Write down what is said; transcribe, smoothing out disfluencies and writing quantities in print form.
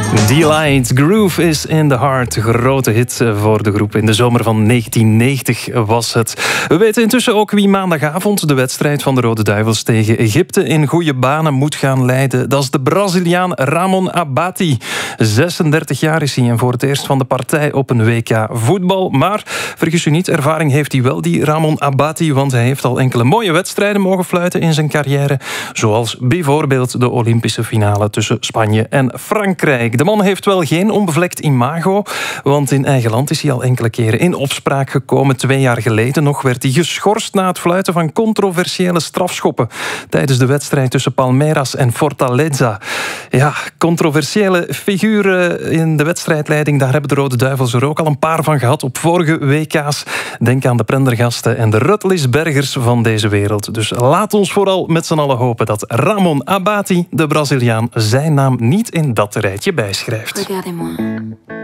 Delight, Groove is in the Heart. Grote hit voor de groep. In de zomer van 1990 was het. We weten intussen ook wie maandagavond de wedstrijd van de Rode Duivels tegen Egypte in goede banen moet gaan leiden. Dat is de Braziliaan Ramon Abate. 36 jaar is hij en voor het eerst van de partij op een WK voetbal. Maar vergis u niet, ervaring heeft hij wel, die Ramon Abate, want hij heeft al enkele mooie wedstrijden mogen fluiten in zijn carrière. Zoals bijvoorbeeld de Olympische finale tussen Spanje en Frankrijk. De man heeft wel geen onbevlekt imago, want in eigen land is hij al enkele keren in opspraak gekomen. 2 jaar geleden nog werd hij geschorst na het fluiten van controversiële strafschoppen tijdens de wedstrijd tussen Palmeiras en Fortaleza. Ja, controversiële figuren in de wedstrijdleiding, daar hebben de Rode Duivels er ook al een paar van gehad op vorige WK's. Denk aan de Prendergasten en de Rutlisbergers van deze wereld. Dus laat ons vooral met z'n allen hopen dat Ramon Abate, de Braziliaan, zijn naam niet in dat rijtje bijschrijft. Regardez-moi.